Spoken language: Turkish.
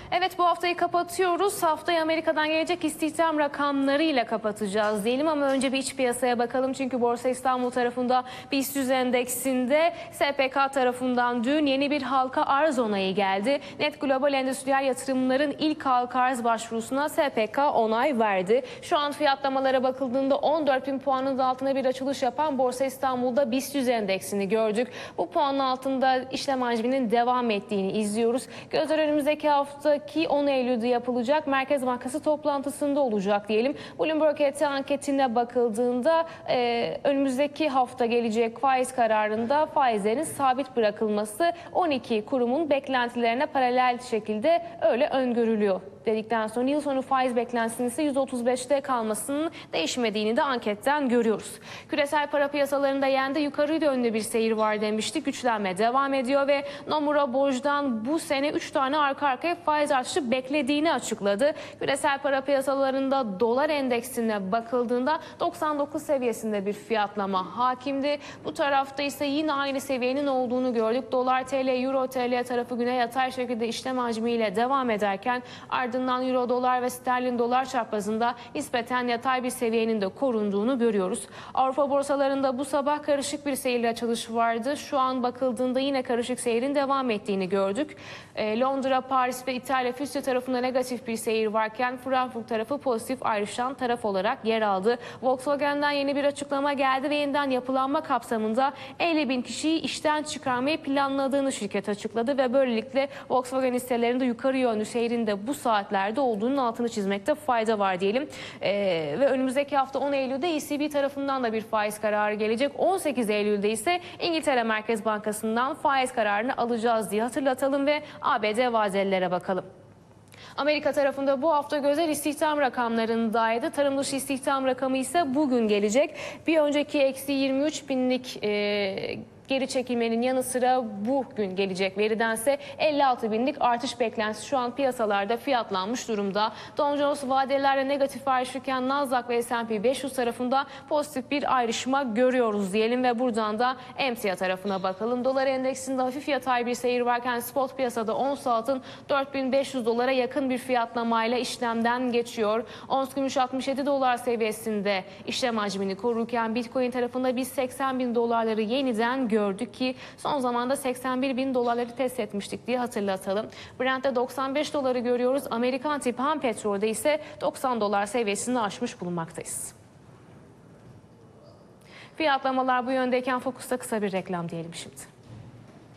Evet, bu haftayı kapatıyoruz. Haftayı Amerika'dan gelecek istihdam rakamlarıyla kapatacağız diyelim ama önce bir iç piyasaya bakalım. Çünkü Borsa İstanbul tarafında BIST 100 endeksinde SPK tarafından dün yeni bir halka arz onayı geldi. Net Global Endüstriyel Yatırımların ilk halka arz başvurusuna SPK onay verdi. Şu an fiyatlamalara bakıldığında 14.000 puanın da altına bir açılış yapan Borsa İstanbul'da BIST 100 endeksini gördük. Bu puanın altında işlem hacminin devam ettiğini izliyoruz. Gözler önümüzdeki haftaki 10 Eylül'de yapılacak Merkez Bankası toplantısında olacak diyelim. Bloomberg anketine bakıldığında önümüzdeki hafta gelecek faiz kararında faizlerin sabit bırakılması 12 kurumun beklentilerine paralel şekilde öyle öngörülüyor dedikten sonra yıl sonu faiz beklentisinin ise %35'te kalmasının değişmediğini de anketten görüyoruz. Küresel para piyasalarında yende yukarı yönlü bir seyir var demiştik. Güçlenme devam ediyor ve Nomura Borj'dan bu sene 3 tane arka arkaya faiz artışı beklediğini açıkladı. Küresel para piyasalarında dolar endeksine bakıldığında 99 seviyesinde bir fiyatlama hakimdi. Bu tarafta ise yine aynı seviyenin olduğunu gördük. Dolar TL, Euro TL tarafı güne yatay şekilde işlem hacmiyle devam ederken ardından Euro dolar ve sterlin dolar çaprazında nispeten yatay bir seviyenin de korunduğunu görüyoruz. Avrupa borsalarında bu sabah karışık bir seyirle açılış vardı. Şu an bakıldığında yine karışık seyrin devam ettiğini gördük. Londra, Paris ve İtalya FTSE tarafında negatif bir seyir varken Frankfurt tarafı pozitif ayrışan taraf olarak yer aldı. Volkswagen'den yeni bir açıklama geldi ve yeniden yapılanma kapsamında 50.000 kişiyi işten çıkarmayı planladığını şirket açıkladı ve böylelikle Volkswagen hisselerinde yukarı yönlü seyrin de bu saatlerde olduğunun altını çizmekte fayda var diyelim. Ve önümüzdeki hafta 10 Eylül'de ECB tarafından da bir faiz kararı gelecek. 18 Eylül'de ise İngiltere Merkez Bankası'ndan faiz kararını alacağız diye hatırlatalım ve ABD vazelilere bakalım. Amerika tarafında bu hafta gözler istihdam rakamlarındaydı. Tarım dışı istihdam rakamı ise bugün gelecek. Bir önceki eksi 23 binlik geri çekilmenin yanı sıra bugün gelecek veridense 56 binlik artış beklentisi şu an piyasalarda fiyatlanmış durumda. Dow Jones vadelerle negatif ayrışırken Nasdaq ve S&P 500 tarafında pozitif bir ayrışma görüyoruz diyelim ve buradan da emtia tarafına bakalım. Dolar endeksinde hafif yatay bir seyir varken spot piyasada ons altın 4500 dolara yakın bir fiyatlamayla işlemden geçiyor. Ons gümüş 67 dolar seviyesinde işlem hacmini korurken Bitcoin tarafında biz 80 bin dolarları yeniden gördük ki son zamanda 81 bin dolarları test etmiştik diye hatırlatalım. Brent'te 95 doları görüyoruz. Amerikan tipi ham petrolde ise 90 dolar seviyesini aşmış bulunmaktayız. Fiyatlamalar bu yöndeyken Fokus'ta kısa bir reklam diyelim şimdi.